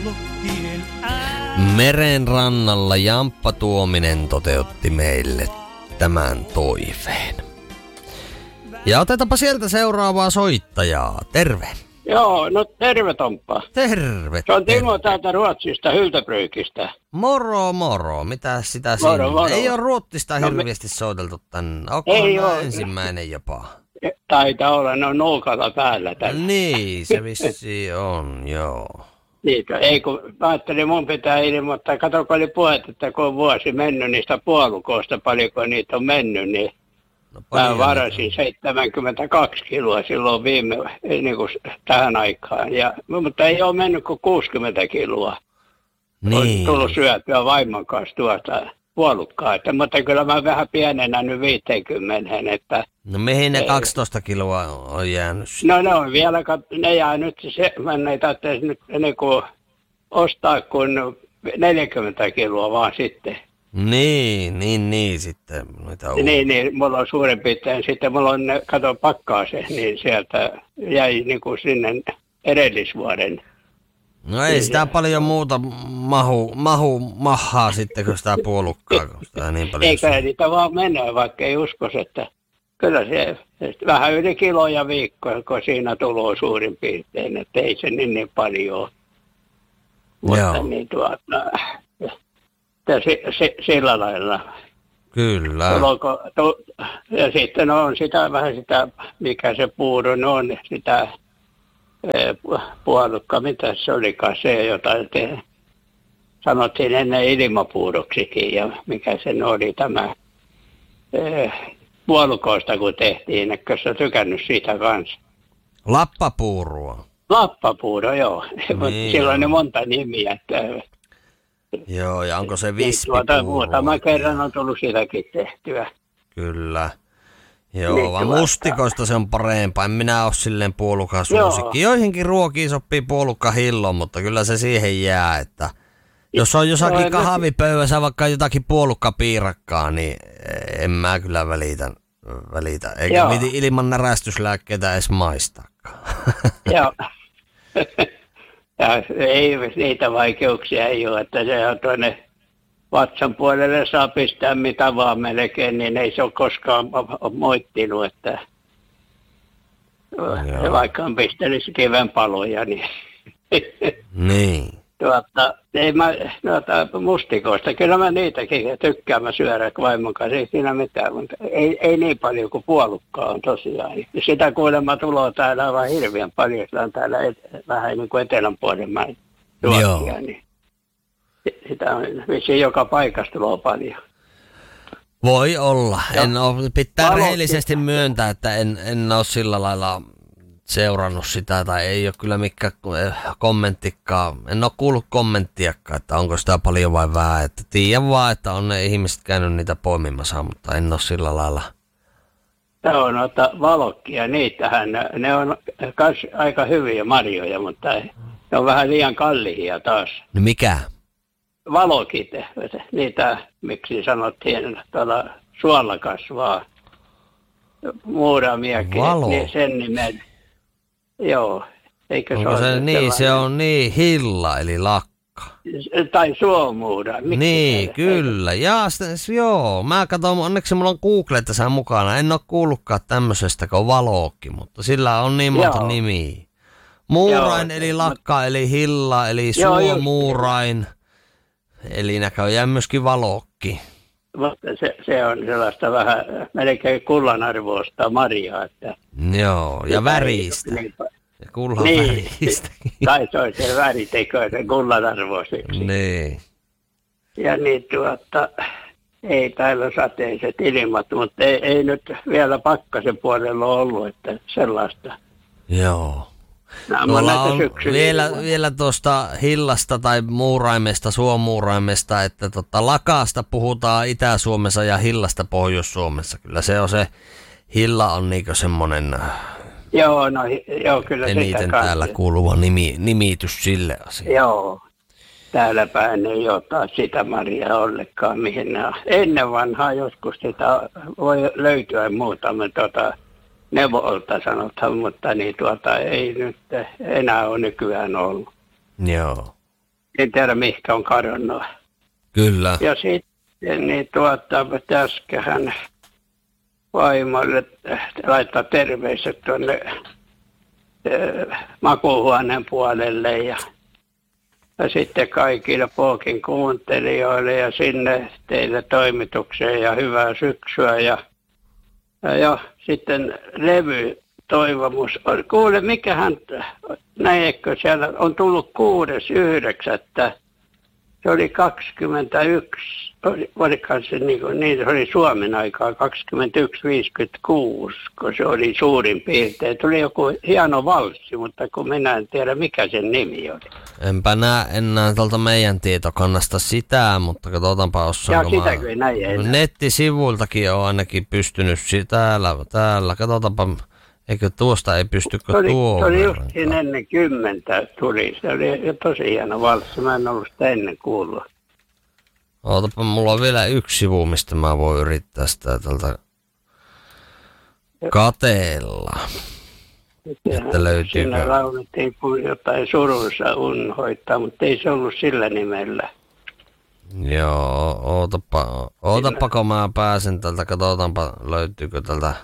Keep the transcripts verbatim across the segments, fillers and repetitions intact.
Meren rannalla Jamppa Tuominen toteutti meille tämän toiveen. Ja otetaanpa sieltä seuraavaa soittajaa. Terve. Joo, no terve Tomppa. Terve. Se on Timo täältä Ruotsista, Hyltebrykistä. Moro moro, mitä sitä moro, siinä? Moro. Ei ole Ruotsista no, hirveästi me... soiteltu tänne. Ei ole. Ensimmäinen jopa? Taitaa olla, ne on nuukalla päällä tänne. Niin, se vissi on, joo. Niitä, ei kun mä ajattelin, mun pitää ilmoittaa, kato kun oli puhetta, että kun on vuosi mennyt niistä puolukoista, paljonko niitä on mennyt, niin no, mä varasin seitsemänkymmentäkaksi kiloa silloin viime, niin kuin tähän aikaan, ja, mutta ei ole mennyt kuin kuusikymmentä kiloa. Niin. On tullut syötyä vaimon kanssa tuota puolukkaa, että, mutta kyllä mä vähän pienenä nyt viisikymmentä, että... No mihin ne kaksitoista kiloa on jäänyt? No ne on vielä, ne jää nyt, se, mä ei tarvitse nyt niin kuin ostaa kuin neljäkymmentä kiloa vaan sitten. Niin, niin, niin sitten. Noita niin, niin, mulla on suurin piirtein, sitten mulla on, kato pakkaase, niin sieltä jäi niin kuin sinne edellisvuoden. No ei niin, sitä paljon muuta mahu, mahu mahaa sitten, kun sitä puolukkaa, kun sitä niin paljon... Eikä niitä vaan menee, vaikka ei uskoisi, että kyllä se vähän yli kiloja viikkoa, kun siinä tulee suurin piirtein, että ei se niin, niin paljon ole. Mutta niin tuota, se, se, sillä lailla. Kyllä. Tuloiko, to, ja sitten on sitä vähän sitä, mikä se puudon on, sitä puolukka, mitä se olikaan se, jota te, sanottiin ennen ilmapuudoksikin, ja mikä sen oli tämä e, puolukoista, kun tehtiin, eikö sä tykännyt siitä kanssa? Lappapuurua. Lappapuuro, joo. Niin, silloin ne monta nimiä. Että, joo, ja onko se vispipuurua? Tuota, muutama kerran on tullut sitäkin tehtyä. Kyllä. Joo, niin, vaan mustikoista se on parempaa. En minä ole silleen puolukka suosikki. Joihinkin ruokiin sopii puolukka hilloon, mutta kyllä se siihen jää, että jos on jossakin kahvipöydässä vaikka jotakin puolukkapiirakkaa, niin en mä kyllä välitä. välitä. Eikä Joo. Viti ilman närästyslääkkeitä edes maistaakaan. Joo. Ja ei niitä vaikeuksia ei ole, että se on tuonne vatsan puolelle saa pistää mitä vaan melkein, niin ei se ole koskaan moittinut, että Joo. vaikka on pistelisi kiven paloja, niin... Niin. Tuota, ei mä, tuota, mustikoista, kyllä mä niitäkin tykkään mä syödä vaimon kanssa, ei siinä mitään, mutta ei, ei niin paljon kuin puolukkaa on tosiaan. Sitä kuulemma tuloa täällä vaan hirveän paljon, sillä on täällä et, vähän niin kuin etelän puolella ruokia, niin sitä on vissiin joka paikassa tuloa paljon. Voi olla. En ole, pitää Valokin. rehellisesti myöntää, että en, en ole sillä lailla seurannut sitä, tai ei ole kyllä mikään kommenttikaan, en ole kuullut kommenttiakaan, että onko sitä paljon vai vähän, että tiedän vaan, että on ne ihmiset käynyt niitä poimimassa, mutta en ole sillä lailla. Se on noita valokkia, niitähän, ne on kans aika hyviä marjoja, mutta ne on vähän liian kalliita taas. No mikä? Valokit, niitä, miksi sanottiin, tuolla suolla kasvaa muuramiakin, niin sen nimen. Joo, eikö Onko se, se niin, se on niin hilla, eli lakka. Tai suomuura. Niin, kyllä. Ja joo, mä katson, onneksi mulla on Google tässä mukana. En ole kuullutkaan tämmöisestä kuin valokki, mutta sillä on niin monta joo. nimiä. Muurain, joo, eli lakka, mutta... eli hilla, eli suomuurain. Eli näköjään myöskin valokki. Mutta se, se on sellaista vähän melkein kullan arvoista marjaa. Että joo, ja väristä. Niin, ja kullan niin, väristä. Tai se on se väri tekee sen kullan arvoiseksi. Niin. Ja niin tuota, ei täällä sateiset ilmat, mutta ei, ei nyt vielä pakkasen puolella ollut, että sellaista. Joo. Mulla on vielä, vielä tuosta hillasta tai muuraimesta, suomuuraimesta, että tota, lakasta puhutaan Itä-Suomessa ja hillasta Pohjois-Suomessa. Kyllä se on se, hilla on niinku semmoinen joo, no, joo, kyllä eniten täällä kuuluva nimi, nimitys sille asialle. Joo, täällä päin ei ole taas sitä marjaa ollenkaan, mihin ne on. Ennen vanhaa joskus sitä voi löytyä muutama tota, neuvolta sanotaan, mutta niin tuota ei nyt enää ole nykyään ollut. Joo. En tiedä, mihinkä on kadonnut. Kyllä. Ja sitten niin tuota, tässähän vaimolle laittaa terveiset tuonne makuuhuoneen puolelle ja, ja sitten kaikille Pookin kuuntelijoille ja sinne teille toimitukseen ja hyvää syksyä ja, ja, ja sitten levy toivomus. Kuule, mikähän, näetkö siellä on tullut kuudes yhdeksättä. Se oli kaksikymmentäyksi, olikohan se niin, kuin, niin se oli Suomen aikaa kaksikymmentäyksi viisikymmentäkuusi, kun se oli suurin piirtein. Tuli joku hieno valssi, mutta kun minä en tiedä mikä sen nimi oli. Enpä näe enää tuolta meidän tietokannasta sitä, mutta katsotaanpa osaanko mä... Ja sitäkö ei näe enää. Nettisivuiltakin on ainakin pystynyt täällä, täällä. Katsotaanpa, eikö tuosta ei pystykö se oli, tuo se oli just ennen kymmentä tuli. Se oli tosi hieno valssi. Mä en ollut sitä ennen kuullut. Ootapa, mulla on vielä yksi sivu, mistä mä voin yrittää sitä tältä kateella. Että löytyykö. Siinä laulettiin jotain surunsa unhoittaa, mutta ei se ollut sillä nimellä. Joo, ootapa, ootapa kun mä pääsen tältä, katsotaanpa löytyykö tältä.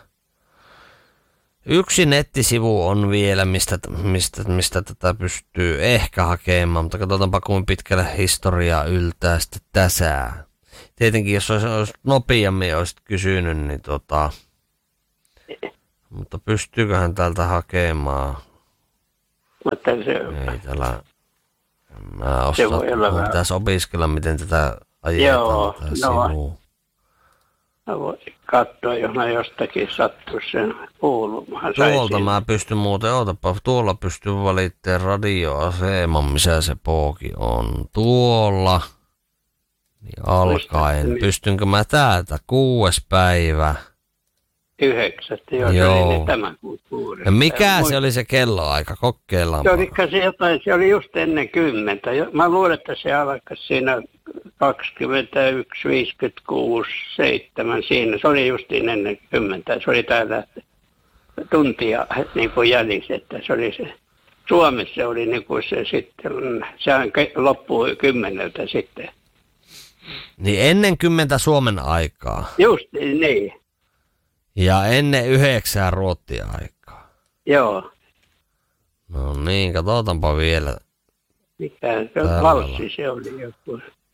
Yksi nettisivu on vielä, mistä, mistä, mistä tätä pystyy ehkä hakemaan, mutta katsotaanpa kuinka pitkälle historiaa yltää sitten tässä. Tietenkin jos olisi, olisi nopeammin olisit kysynyt, niin tota, mutta pystyyköhän täältä hakemaan? Mutta se, ei täällä, mä osaan, pitäisi opiskella, miten tätä ajetaan. Joo, tätä no. sivua. Mä voin katsoa, jos mä jostakin sattuisi sen kuulumaan. Tuolta mä pystyn muuten, ootapa, tuolla pystyn valittamaan radioaseman, missä se Pooki on. Tuolla, niin alkaen. Muistat, pystynkö mä täältä, kuudes päivä. Yhdeksättä, joo, joo. Se oli niin tämä kuudes. Ja mikä se oli se kelloaika? Kokeillaan. Se oli, se, jotain, se oli just ennen kymmentä. Mä luulen, että se alkaisi siinä kaksikymmentäyksi, viisikymmentäkuusi, seitsemän siinä. Se oli justiin ennen kymmentä. Se oli täällä tuntia niin kuin jäljessä, että se oli se. Suomessa oli niin kuin se sitten, sehän loppui kymmeneltä sitten. Niin ennen kymmentä Suomen aikaa. Just niin. Ja ennen yhdeksää Ruotsin aikaa. Joo. No niin, katsotaanpa vielä. Mikä se valssi se oli joku.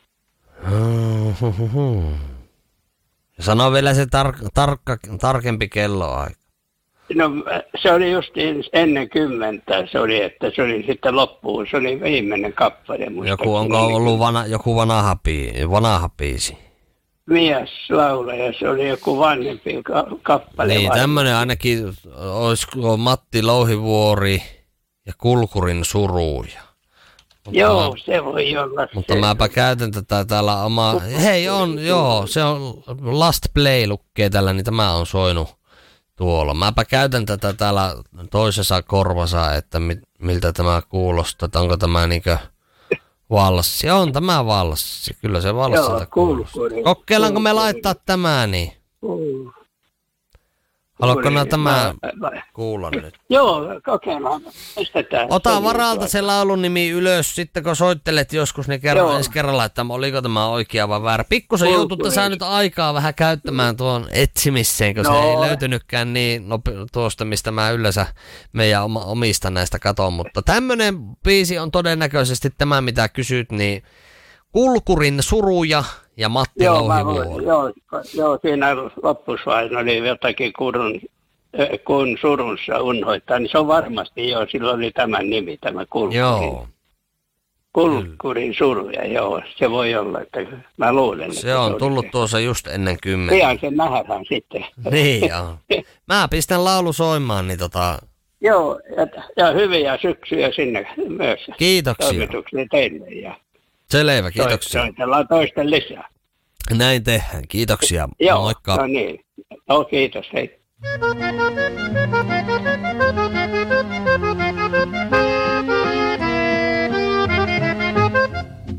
Ja sano vielä se tar- tarkka, tarkempi kelloaika. No se oli just ennen kymmentä, se oli, että se oli sitten loppuun, se oli viimeinen kappale. Joku, onko ollut vana, joku vanha, bii, vanha biisi? Mies laulaja, se oli joku vanhempi ka- kappale. Niin, tämmönen ainakin, olisiko Matti Louhivuori ja Kulkurin suruja. Mutta joo, mä, se voi olla. Mutta se. mäpä käytän tätä täällä omaa, hei on, joo, se on Last Play lukkee tällä, niin tämä on soinut tuolla. Mäpä käytän tätä täällä toisessa korvassa, että mi, miltä tämä kuulostaa, että onko tämä niinkö valssi. On tämä valssi, kyllä se valssilta kuulostaa. Kokeillaanko me laittaa tämä niin? Mm. Haluatko nää tämä kuulla nyt? Joo, kokeillaan. Pistetään. Ota varalta se laulun nimi ylös, sitten kun soittelet joskus, niin kerro ensi kerralla, että oliko tämä oikea vai väärä. Pikkusen joutuu tässä nyt aikaa vähän käyttämään tuon etsimiseen, kun no. se ei löytynytkään niin nope- tuosta, mistä mä yleensä meidän oma, omista näistä katon. Mutta tämmönen biisi on todennäköisesti tämä, mitä kysyt, niin Kulkurin suruja ja Matti joo, Louhivuori. Joo, joo, siinä lopussa vain oli jotakin kurun, kun surunsa unhoittaa, niin se on varmasti joo, silloin oli tämän nimi, tämä Kulkurin. Joo. Kulkurin suruja, joo, se voi olla, että mä luulen. Se on se tullut se. tuossa just ennen kymmentä. Pian sen nähdään sitten. Niin joo. Mä pistän laulu soimaan, niin tota... Joo, ja, ja hyviä syksyjä sinne myös. Kiitoksia. Toimitukseni teille ja... Selvä, kiitoksia. Soitellaan toisten lisää. Näin tehdään, kiitoksia. Joo, moikka. No niin. No kiitos, hei.